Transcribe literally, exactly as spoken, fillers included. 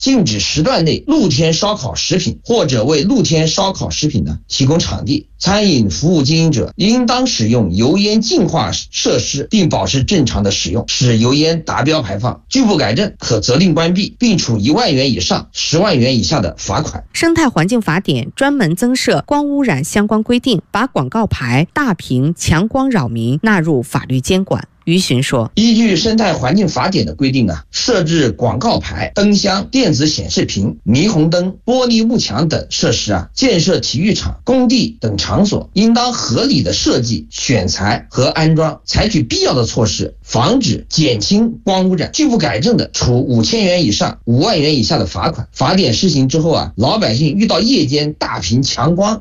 禁止时段内露天烧烤食品或者为露天烧烤食品呢提供场地。餐饮服务经营者应当使用油烟净化设施，并保持正常的使用，使油烟达标排放。拒不改正可责令关闭，并处一万元以上十万元以下的罚款。 生态环境法典专门增设光污染相关规定，把广告牌、大屏、强光扰民纳入法律监管。于询说， 依据生态环境法典的规定啊，设置广告牌、灯箱、电子显示屏、霓虹灯、玻璃幕墙等设施啊，建设体育场、工地等场所，应当合理的设计、选材和安装，采取必要的措施，防止减轻光污染。拒不改正的，处五千元以上五万元以下的罚款。法典施行之后啊，老百姓遇到夜间大屏强光